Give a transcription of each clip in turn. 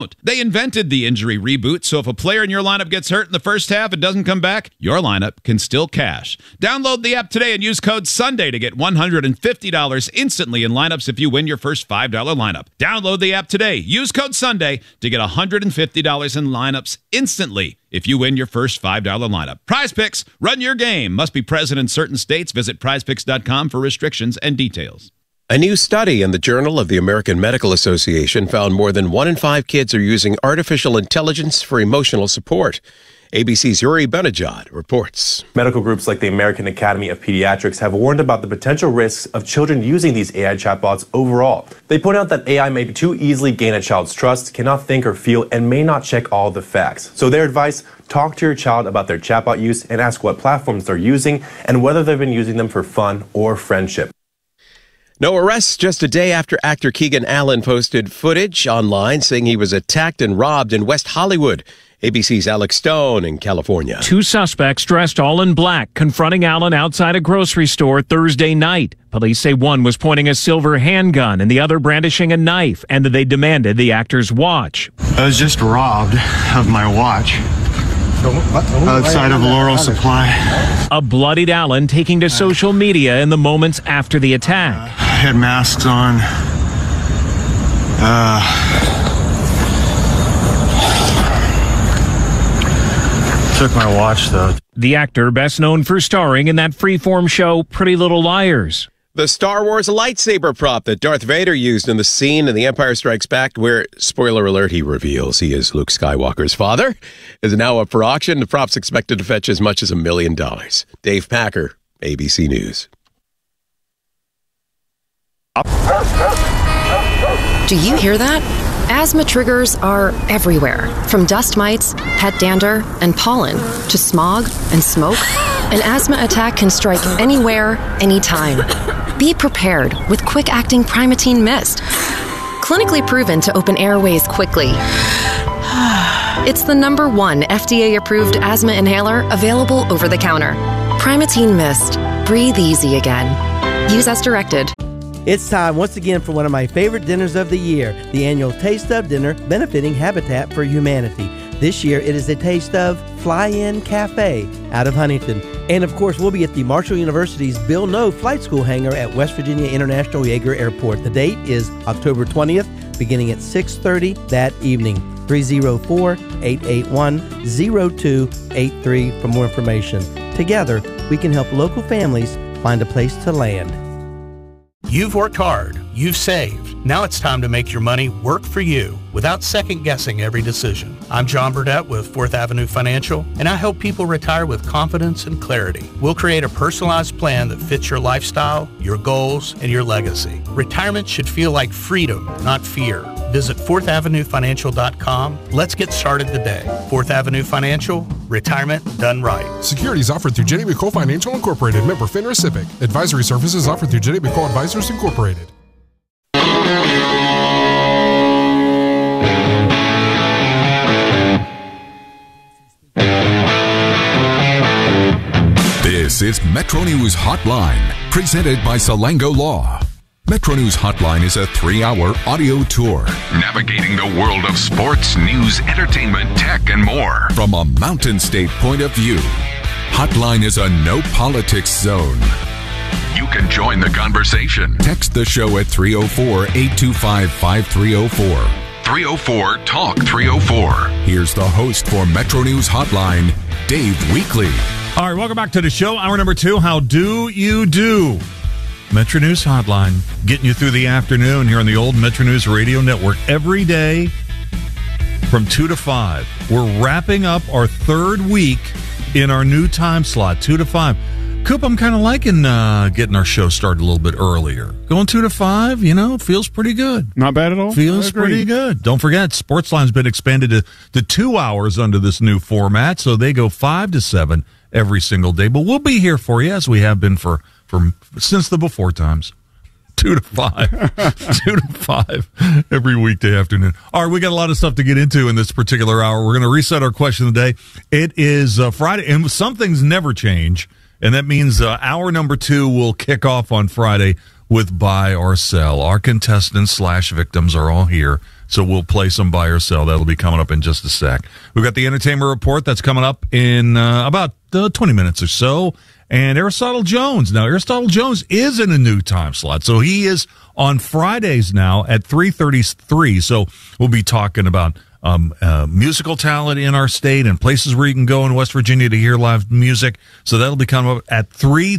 They invented the injury reboot, so if a player in your lineup gets hurt in the first half and doesn't come back, your lineup can still cash. Download the app today and use code SUNDAY to get $150 instantly in lineups if you win your first $5 lineup. Download the app today. Use code SUNDAY to get $150 in lineups instantly if you win your first $5 lineup. Prize Picks, run your game. Must be present in certain states. Visit prizepicks.com for restrictions and details. A new study in the Journal of the American Medical Association found more than 1 in 5 kids are using artificial intelligence for emotional support. ABC's Yuri Benajad reports. Medical groups like the American Academy of Pediatrics have warned about the potential risks of children using these AI chatbots overall. They point out that AI may too easily gain a child's trust, cannot think or feel, and may not check all the facts. So their advice, talk to your child about their chatbot use and ask what platforms they're using and whether they've been using them for fun or friendship. No arrests just a day after actor Keegan Allen posted footage online saying he was attacked and robbed in West Hollywood. ABC's Alex Stone in California. 2 suspects dressed all in black confronting Allen outside a grocery store Thursday night. Police say one was pointing a silver handgun and the other brandishing a knife, and that they demanded the actor's watch. I was just robbed of my watch outside of Laurel Supply. A bloodied Allen taking to social media in the moments after the attack. I had masks on. Took my watch, though. The actor, best known for starring in that Freeform show Pretty Little Liars. The Star Wars lightsaber prop that Darth Vader used in the scene in The Empire Strikes Back, where, spoiler alert, he reveals he is Luke Skywalker's father, is now up for auction. The prop's expected to fetch as much as $1 million. Dave Packer, ABC News. Do you hear that? Asthma triggers are everywhere, from dust mites, pet dander, and pollen, to smog and smoke. An asthma attack can strike anywhere, anytime. Be prepared with quick-acting Primatene Mist. Clinically proven to open airways quickly. It's the #1 FDA-approved asthma inhaler available over the counter. Primatene Mist. Breathe easy again. Use as directed. It's time once again for one of my favorite dinners of the year, the annual Taste of Dinner benefiting Habitat for Humanity. This year it is a Taste of Fly-In Cafe out of Huntington. And of course we'll be at the Marshall University's Bill Noe Flight School hangar at West Virginia International Yeager Airport. The date is October 20th, beginning at 6:30 that evening. 304-881-0283 for more information. Together, we can help local families find a place to land. You've worked hard, you've saved. Now it's time to make your money work for you without second-guessing every decision. I'm John Burdett with 4th Avenue Financial, and I help people retire with confidence and clarity. We'll create a personalized plan that fits your lifestyle, your goals, and your legacy. Retirement should feel like freedom, not fear. Visit 4thavenuefinancial.com. Let's get started today. 4th Avenue Financial, retirement done right. Securities offered through Jenny McCole Financial Incorporated, member FINRA SIPC. Advisory services offered through Jenny McCole Advisors Incorporated. This is Metro News Hotline, presented by Salango Law. Metro News Hotline is a 3-hour audio tour navigating the world of sports, news, entertainment, tech, and more from a Mountain State point of view. Hotline is a no-politics zone. You can join the conversation. Text the show at 304-825-5304. 304-TALK-304. Here's the host for Metro News Hotline, Dave Weekley. All right, welcome back to the show. Hour number 2, How Do You Do? Metro News Hotline, getting you through the afternoon here on the old Metro News Radio Network every day from 2 to 5. We're wrapping up our 3rd week in our new time slot, 2 to 5. Coop, I'm kind of liking getting our show started a little bit earlier. Going 2 to 5, feels pretty good. Not bad at all. Feels pretty good. Don't forget, Sportsline's been expanded to 2 hours under this new format, so they go 5 to 7 every single day. But we'll be here for you, as we have been since the before times. 2 to 5. 2 to 5 every weekday afternoon. All right, we got a lot of stuff to get into in this particular hour. We're going to reset our question of the day. It is Friday, and some things never change, and that means hour number 2 will kick off on Friday with Buy or Sell. Our contestants / victims are all here. So we'll play some buy or sell. That'll be coming up in just a sec. We've got the entertainment report that's coming up in about 20 minutes or so. And Aristotle Jones. Now, Aristotle Jones is in a new time slot. So he is on Fridays now at 3:33. So we'll be talking about musical talent in our state and places where you can go in West Virginia to hear live music. So that'll be coming up at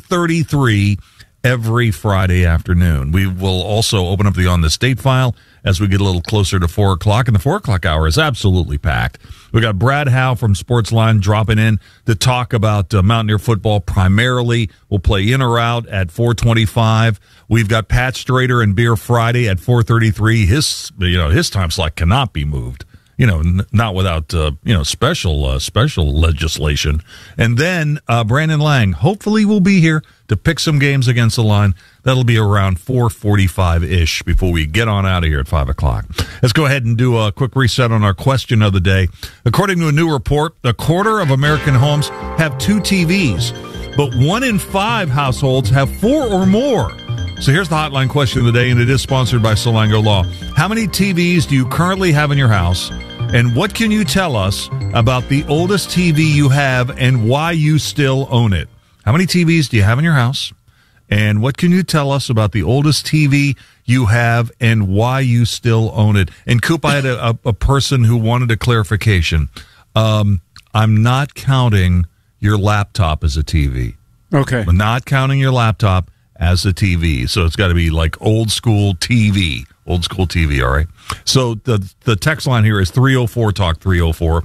3:33 every Friday afternoon. We will also open up the On the State file as we get a little closer to 4 o'clock, and the 4 o'clock hour is absolutely packed. We got Brad Howe from Sportsline dropping in to talk about Mountaineer football primarily. We'll play in or out at 4:25. We've got Pat Strader and Beer Friday at 4:33. His time slot cannot be moved. Not without, special legislation. And then Brandon Lang hopefully will be here to pick some games against the line. That'll be around 4:45-ish before we get on out of here at 5 o'clock. Let's go ahead and do a quick reset on our question of the day. According to a new report, a quarter of American homes have 2 TVs, but 1 in 5 households have 4 or more. So here's the hotline question of the day, and it is sponsored by Salango Law. How many TVs do you currently have in your house? And what can you tell us about the oldest TV you have and why you still own it? How many TVs do you have in your house? And what can you tell us about the oldest TV you have and why you still own it? And Coop, I had a person who wanted a clarification. I'm not counting your laptop as a TV. Okay. I'm not counting your laptop as a TV. So it's got to be like old school TV. Old school TV, all right? So the text line here is 304-TALK, 304,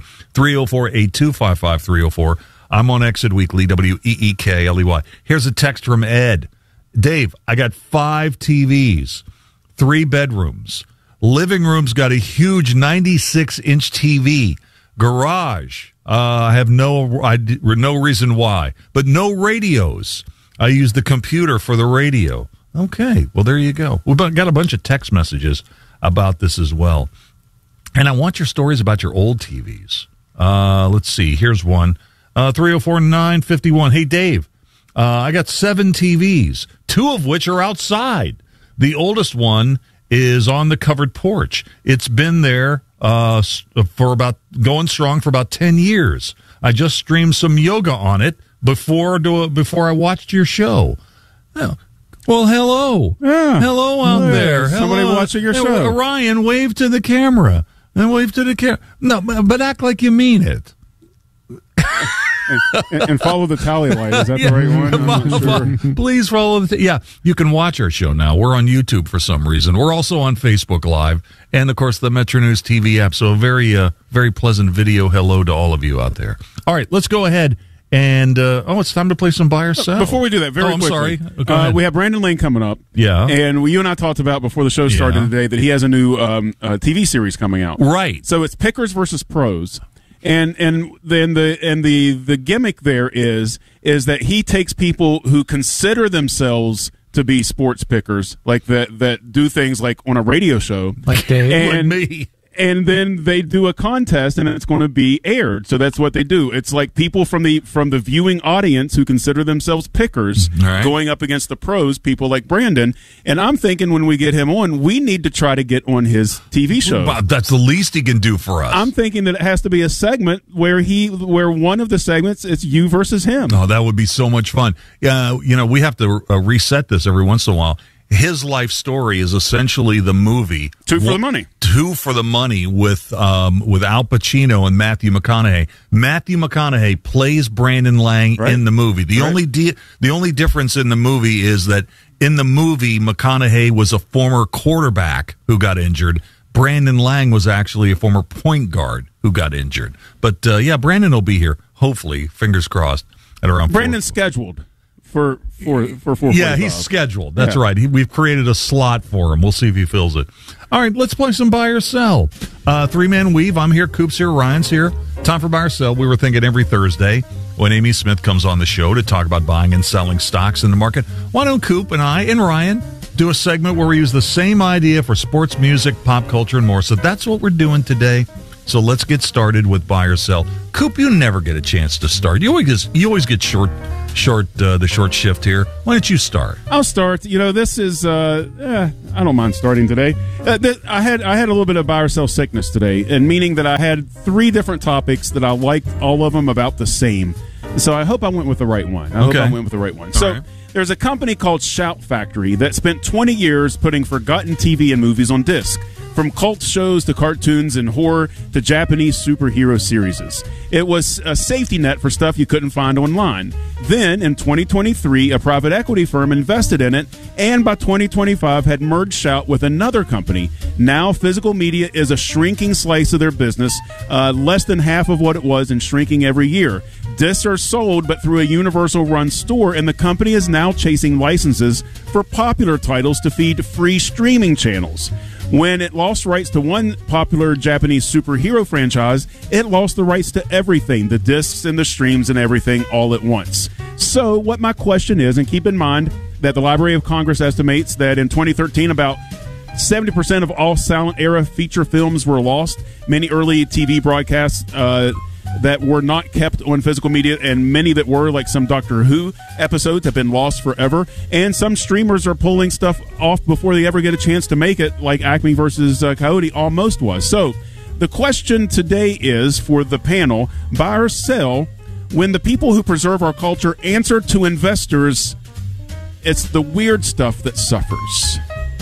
304-8255, 304. I'm on Exit Weekly, WEEKLEY. Here's a text from Ed. Dave, I got 5 TVs, 3 bedrooms. Living room's got a huge 96-inch TV. Garage, I have no reason why, but no radios. I use the computer for the radio. Okay, well, there you go. We've got a bunch of text messages about this as well. And I want your stories about your old TVs. Let's see. Here's one. 304-951. Hey, Dave, I got 7 TVs, 2 of which are outside. The oldest one is on the covered porch. It's been there for going strong for about 10 years. I just streamed some yoga on it before I watched your show. Well, hello. Yeah. Hello out there. Somebody hello. watching your show. Ryan, wave to the camera. And wave to the camera. No, but act like you mean it. and follow the tally light. Is that the right one? Sure. Please follow yeah, you can watch our show now. We're on YouTube for some reason. We're also on Facebook Live. And, of course, the Metro News TV app. So a very pleasant video hello to all of you out there. All right, let's go ahead. And, it's time to play some buy or sell. Before we do that, very quickly. Sorry. We have Brandon Lane coming up. Yeah. And you and I talked about before the show started today that he has a new TV series coming out. Right. So it's Pickers versus Pros. And then the gimmick there is that he takes people who consider themselves to be sports pickers, like that do things like on a radio show. Like Dave and me. And then they do a contest, and it's going to be aired. So that's what they do. It's like people from the viewing audience who consider themselves pickers going up against the pros, people like Brandon. And I'm thinking when we get him on, we need to try to get on his TV show. Well, that's the least he can do for us. I'm thinking that it has to be a segment where one of the segments is you versus him. Oh, that would be so much fun. We have to reset this every once in a while. His life story is essentially the movie Two for the Money. Two for the Money with Al Pacino and Matthew McConaughey. Matthew McConaughey plays Brandon Lang in the movie. The only difference in the movie is that in the movie McConaughey was a former quarterback who got injured. Brandon Lang was actually a former point guard who got injured. But Brandon will be here. Hopefully, fingers crossed. At around Brandon's scheduled. For 4:45. Yeah, he's scheduled. That's right. We've created a slot for him. We'll see if he fills it. All right, let's play some buy or sell. 3-man weave. I'm here. Coop's here. Ryan's here. Time for buy or sell. We were thinking every Thursday when Amy Smith comes on the show to talk about buying and selling stocks in the market. Why don't Coop and I and Ryan do a segment where we use the same idea for sports, music, pop culture, and more? So that's what we're doing today. So let's get started with buy or sell. Coop, you never get a chance to start. You always get short the short shift here. Why don't you start? I'll start. This is I don't mind starting today. I had a little bit of buy or sell sickness today, and meaning that I had 3 different topics that I liked, all of them about the same. So I hope I went with the right one. So there's a company called Shout Factory that spent 20 years putting forgotten TV and movies on disc. From cult shows to cartoons and horror to Japanese superhero series. It was a safety net for stuff you couldn't find online. Then, in 2023, a private equity firm invested in it, and by 2025 had merged Shout with another company. Now, physical media is a shrinking slice of their business, less than half of what it was and shrinking every year. Discs are sold, but through a Universal-run store, and the company is now chasing licenses for popular titles to feed free streaming channels. When it lost rights to one popular Japanese superhero franchise, it lost the rights to everything, the discs and the streams and everything all at once. So what my question is, and keep in mind that the Library of Congress estimates that in 2013 about 70% of all silent era feature films were lost. Many early TV broadcasts that were not kept on physical media, and many that were, like some Doctor Who episodes, have been lost forever. And some streamers are pulling stuff off before they ever get a chance to make it, like Acme versus Coyote almost was. So the question today is for the panel, buy or sell, when the people who preserve our culture answer to investors, it's the weird stuff that suffers.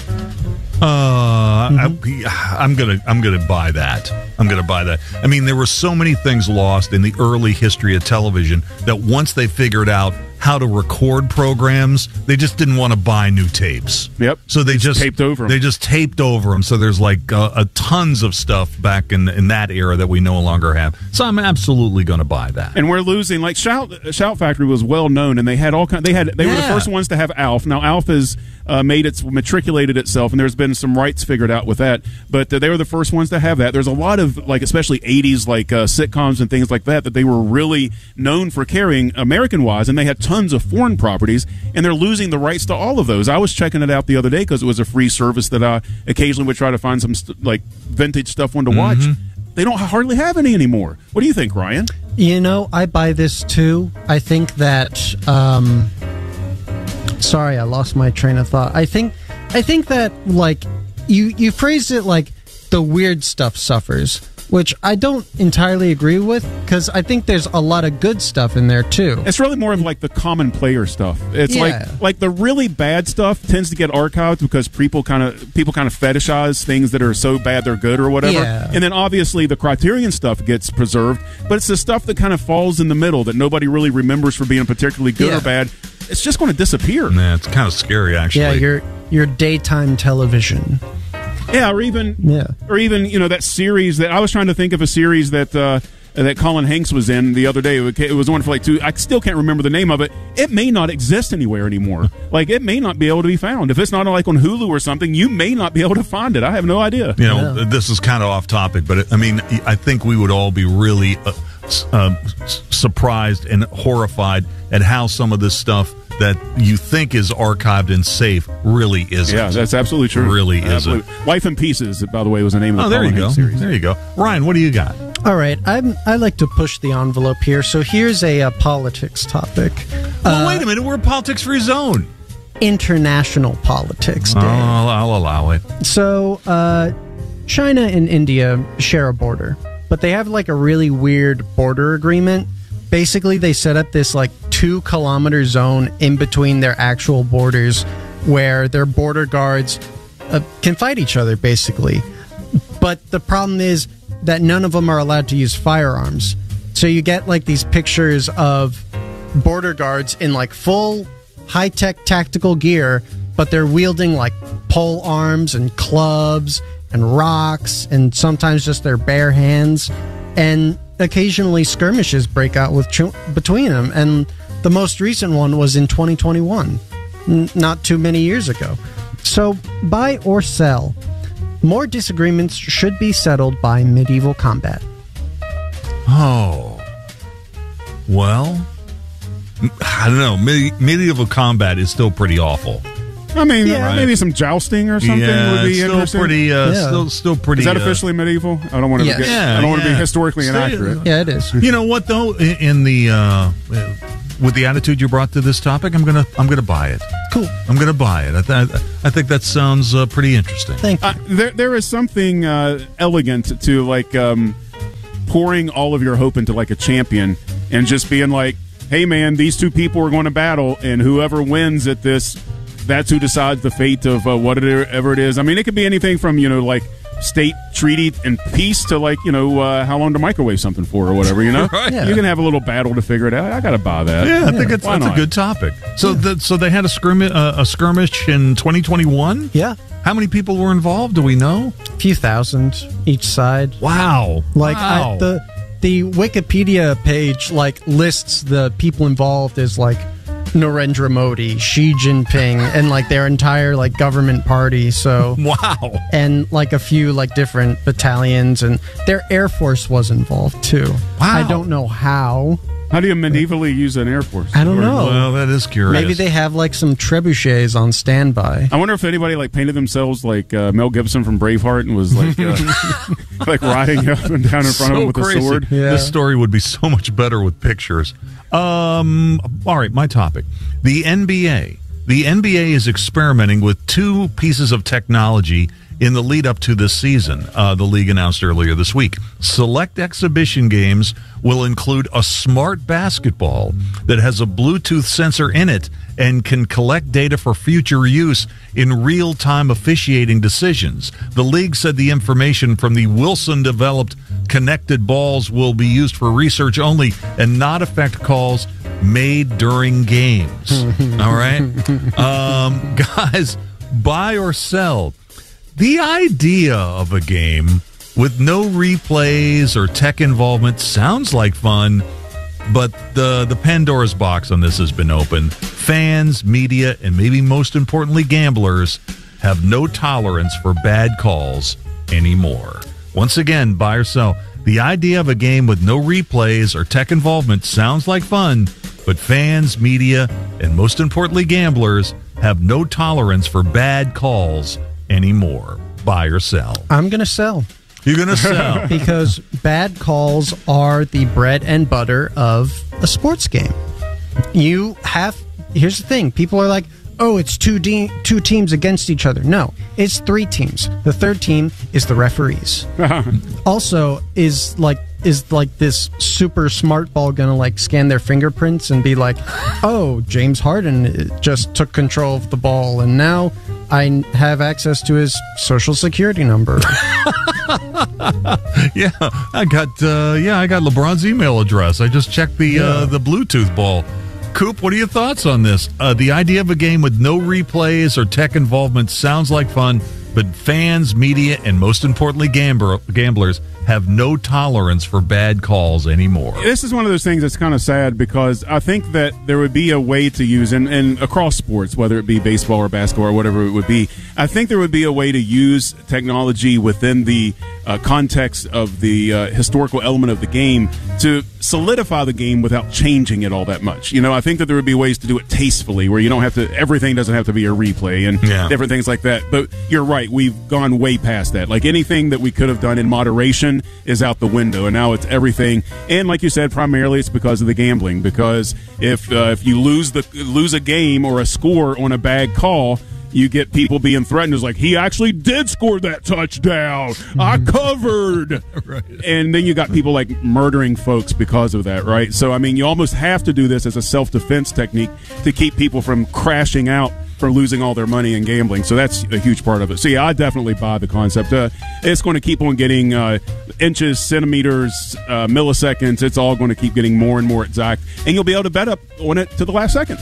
I'm gonna buy that. I mean, there were so many things lost in the early history of television that once they figured out how to record programs, they just didn't want to buy new tapes. Yep. So they just taped over them. They just taped over them. So there's like tons of stuff back in that era that we no longer have. So I'm absolutely going to buy that. And we're losing. Like Shout Factory was well known, and they had all kind. They were the first ones to have ALF. Now ALF has matriculated itself, and there's been some rights figured out with that. But they were the first ones to have that. There's a lot of, like, especially 80s like sitcoms and things like that they were really known for carrying American wise, and they had tons of foreign properties, and they're losing the rights to all of those. I was checking it out the other day because it was a free service that I occasionally would try to find some like vintage stuff to watch. They don't hardly have any anymore. What do you think, Ryan? I buy this too. I think that sorry, I lost my train of thought. I think that, like, you phrased it like the weird stuff suffers, which I don't entirely agree with, because I think there's a lot of good stuff in there too. It's really more of like the common player stuff. It's like the really bad stuff tends to get archived because people kind of fetishize things that are so bad they're good or whatever. Yeah. And then obviously the Criterion stuff gets preserved, but it's the stuff that kind of falls in the middle that nobody really remembers for being particularly good or bad. It's just going to disappear. Yeah, it's kind of scary, actually. Yeah, your daytime television. Yeah, or even that series that I was trying to think of, a series that Colin Hanks was in the other day. It was on for like 2. I still can't remember the name of it. It may not exist anywhere anymore. Like, it may not be able to be found. If it's not like on Hulu or something, you may not be able to find it. I have no idea. This is kind of off topic, but I think we would all be really surprised and horrified at how some of this stuff that you think is archived and safe really isn't. Yeah, that's absolutely true. Really isn't. Life in Pieces, by the way, was the name of the Colin Hanks series. There you go. Ryan, what do you got? All right, I like to push the envelope here. So here's a politics topic. Well, wait a minute. We're a politics-free zone. International politics day. I'll allow it. So China and India share a border, but they have like a really weird border agreement. Basically, they set up this like 2-kilometer zone in between their actual borders where their border guards can fight each other, basically. But the problem is that none of them are allowed to use firearms. So you get like these pictures of border guards in like full high-tech tactical gear, but they're wielding like pole arms and clubs and rocks and sometimes just their bare hands. And occasionally skirmishes break out between them, and the most recent one was in 2021, not too many years ago. So, buy or sell, more disagreements should be settled by medieval combat. Oh, well, I don't know. Medieval combat is still pretty awful. I mean, maybe some jousting or something would be interesting. Still pretty. Is that officially medieval? I don't want to. I don't want to be historically inaccurate. Yeah, it is. You know what though? In the with the attitude you brought to this topic, I'm gonna buy it. Cool. I'm gonna buy it. I think that sounds pretty interesting. Thank you. There is something elegant to like pouring all of your hope into like a champion and just being like, hey man, these two people are going to battle, and whoever wins at this, that's who decides the fate of whatever it is. I mean, it could be anything from, like state treaty and peace to like, how long to microwave something for or whatever, Right. You can have a little battle to figure it out. I got to buy that. Yeah, I think that's a good topic. So so they had a skirmish in 2021? Yeah. How many people were involved? Do we know? A few thousand each side. Wow. Like the Wikipedia page like lists the people involved as like Narendra Modi, Xi Jinping, and like their entire like government party. So wow, and like a few like different battalions, and their Air Force was involved too. Wow, I don't know how. How do you medievally use an Air Force? I don't know. Well, that is curious. Maybe they have like some trebuchets on standby. I wonder if anybody like painted themselves like Mel Gibson from Braveheart and was like like riding up and down in front of him with a sword. Yeah. This story would be so much better with pictures. All right, my topic. The NBA. The NBA is experimenting with two pieces of technology in the lead up to this season. The league announced earlier this week. Select exhibition games will include a smart basketball that has a Bluetooth sensor in it and can collect data for future use in real-time officiating decisions. The league said the information from the Wilson-developed connected balls will be used for research only and not affect calls made during games. All right? Guys, buy or sell. The idea of a game with no replays or tech involvement sounds like fun, but the Pandora's box on this has been opened. Fans, media, and maybe most importantly, gamblers have no tolerance for bad calls anymore. Once again, buy or sell. The idea of a game with no replays or tech involvement sounds like fun, but fans, media, and most importantly, gamblers have no tolerance for bad calls anymore. Buy or sell? I'm going to sell. You're going to sell? Because bad calls are the bread and butter of a sports game. Here's the thing. People are like, oh, it's two teams against each other. No, it's 3 teams. The third team is the referees. Also, is this super smart ball going to like scan their fingerprints and be like, oh, James Harden just took control of the ball and now I have access to his social security number. Yeah, I got LeBron's email address. I just checked the Bluetooth ball. Coop, what are your thoughts on this? The idea of a game with no replays or tech involvement sounds like fun, but fans, media, and most importantly, gamblers have no tolerance for bad calls anymore. This is one of those things that's kind of sad because I think that there would be a way to use, and across sports, whether it be baseball or basketball or whatever it would be, I think there would be a way to use technology within the context of the historical element of the game to solidify the game without changing it all that much. I think that there would be ways to do it tastefully where you don't have to, everything doesn't have to be a replay and different things like that. But you're right, we've gone way past that. Like anything that we could have done in moderation is out the window, and now it's everything. And like you said, primarily it's because of the gambling. Because if you lose a game or a score on a bad call, you get people being threatened. It's like, he actually did score that touchdown. I covered. Right. And then you got people like murdering folks because of that, right? So, I mean, you almost have to do this as a self-defense technique to keep people from crashing out for losing all their money in gambling. So that's a huge part of it. So, yeah, I definitely buy the concept. It's going to keep on getting inches, centimeters, milliseconds. It's all going to keep getting more and more exact. And you'll be able to bet up on it to the last second.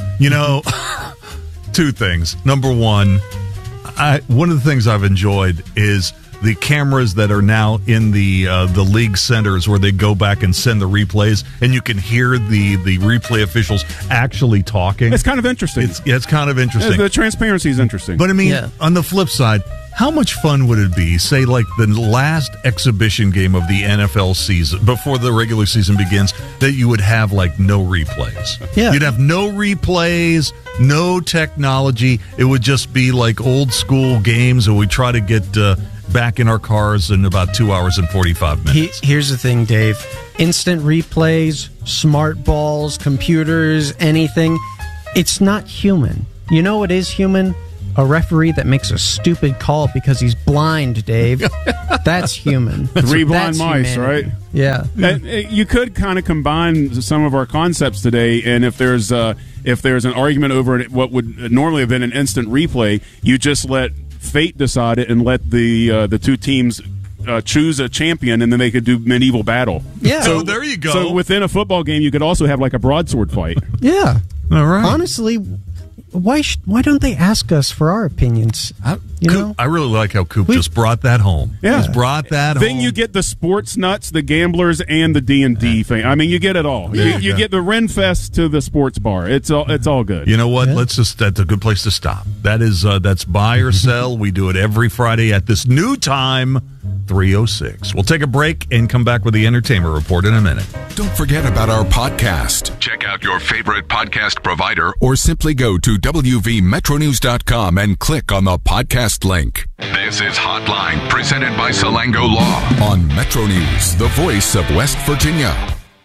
Two things. Number one, one of the things I've enjoyed is the cameras that are now in the league centers where they go back and send the replays, and you can hear the replay officials actually talking. It's kind of interesting. It's kind of interesting. The transparency is interesting. But I mean, on the flip side, how much fun would it be, say, like the last exhibition game of the NFL season, before the regular season begins, that you would have, like, no replays? Yeah. You'd have no replays, no technology. It would just be like old school games, and we try to get back in our cars in about 2 hours and 45 minutes. Here's the thing, Dave. instant replays, smart balls, computers, anything. It's not human. You know what is human? A referee that makes a stupid call because he's blind, Dave. That's human. Three blind mice, humanity. right? Yeah. You could kind of combine some of our concepts today, and if there's an argument over what would normally have been an instant replay, you just let fate decide it and let the two teams choose a champion, and then they could do medieval battle. Yeah. So there you go. So within a football game, you could also have like a broadsword fight. Yeah. All right. Honestly, why don't they ask us for our opinions? I really like how Coop just brought that home. Yeah. Just brought that home. Then you get the sports nuts, the gamblers, and the D&D thing. I mean, you get it all. Yeah. You get the Renfest to the sports bar. It's all good. You know what? That's a good place to stop. That's buy or sell. We do it every Friday at this new time, 3:06. We'll take a break and come back with the Entertainment Report in a minute. Don't forget about our podcast. Check out your favorite podcast provider or simply go to WVMetroNews.com and click on the podcast link. This is Hotline, presented by Salango Law on Metro News, the voice of West Virginia.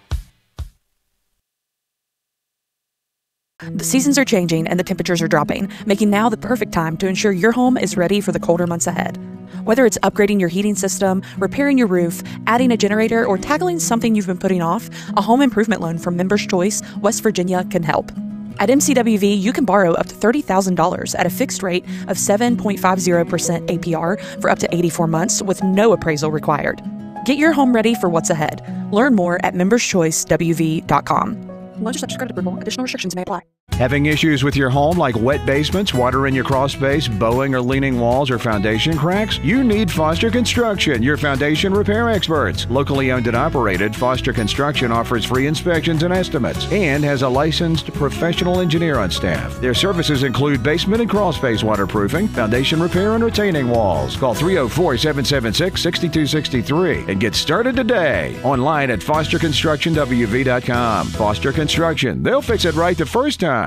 The seasons are changing and the temperatures are dropping, making now the perfect time to ensure your home is ready for the colder months ahead. Whether it's upgrading your heating system, repairing your roof, adding a generator, or tackling something you've been putting off, a home improvement loan from Members Choice, West Virginia can help. At MCWV, you can borrow up to $30,000 at a fixed rate of 7.50% APR for up to 84 months with no appraisal required. Get your home ready for what's ahead. Learn more at memberschoicewv.com. Loan to subject credit approval. Additional restrictions may apply. Having issues with your home like wet basements, water in your crawl space, bowing or leaning walls, or foundation cracks? You need Foster Construction, your foundation repair experts. Locally owned and operated, Foster Construction offers free inspections and estimates and has a licensed professional engineer on staff. Their services include basement and crawl space waterproofing, foundation repair, and retaining walls. Call 304-776-6263 and get started today. Online at fosterconstructionwv.com. Foster Construction. They'll fix it right the first time.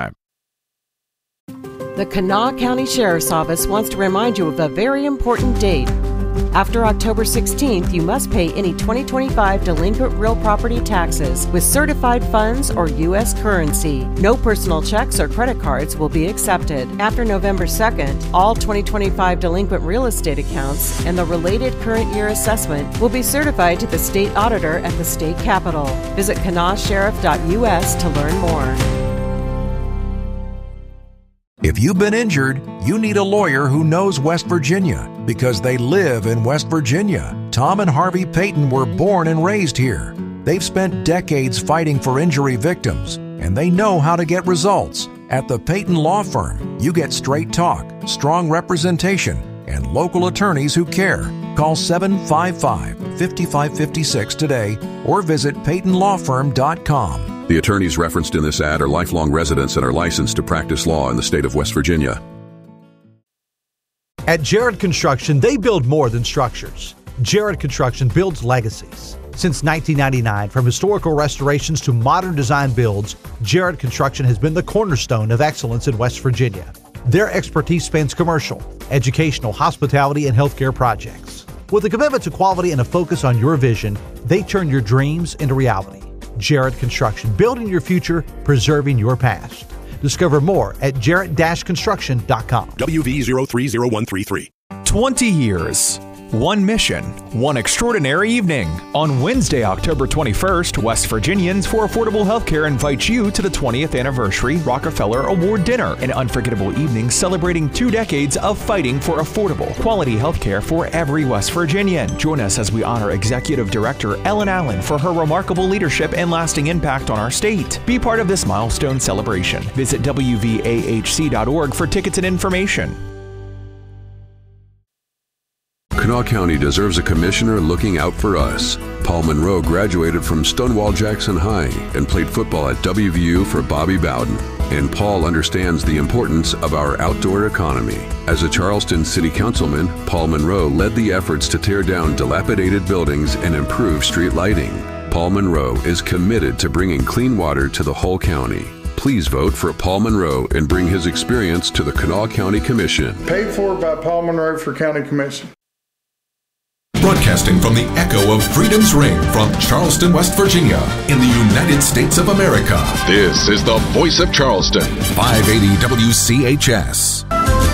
The Kanawha County Sheriff's Office wants to remind you of a very important date. After October 16th, you must pay any 2025 delinquent real property taxes with certified funds or U.S. currency. No personal checks or credit cards will be accepted. After November 2nd, all 2025 delinquent real estate accounts and the related current year assessment will be certified to the state auditor at the state capitol. Visit kanawhasheriff.us to learn more. If you've been injured, you need a lawyer who knows West Virginia because they live in West Virginia. Tom and Harvey Payton were born and raised here. They've spent decades fighting for injury victims, and they know how to get results. At the Payton Law Firm, you get straight talk, strong representation, and local attorneys who care. Call 755-5556 today or visit PaytonLawFirm.com. The attorneys referenced in this ad are lifelong residents and are licensed to practice law in the state of West Virginia. At Jared Construction, they build more than structures. Jared Construction builds legacies. Since 1999, from historical restorations to modern design builds, Jared Construction has been the cornerstone of excellence in West Virginia. Their expertise spans commercial, educational, hospitality, and healthcare projects. With a commitment to quality and a focus on your vision, they turn your dreams into reality. Jared Construction, building your future, preserving your past. Discover more at jarrett-construction.com. WV030133. 20 years. One mission, one extraordinary evening. On Wednesday, October 21st, West Virginians for Affordable Healthcare invites you to the 20th Anniversary Rockefeller Award Dinner, an unforgettable evening celebrating 2 decades of fighting for affordable, quality healthcare for every West Virginian. Join us as we honor Executive Director Ellen Allen for her remarkable leadership and lasting impact on our state. Be part of this milestone celebration. Visit WVAHC.org for tickets and information. Kanawha County deserves a commissioner looking out for us. Paul Monroe graduated from Stonewall Jackson High and played football at WVU for Bobby Bowden. And Paul understands the importance of our outdoor economy. As a Charleston City Councilman, Paul Monroe led the efforts to tear down dilapidated buildings and improve street lighting. Paul Monroe is committed to bringing clean water to the whole county. Please vote for Paul Monroe and bring his experience to the Kanawha County Commission. Paid for by Paul Monroe for County Commission. Broadcasting from the echo of Freedom's Ring from Charleston, West Virginia, in the United States of America. This is the voice of Charleston, 580 WCHS.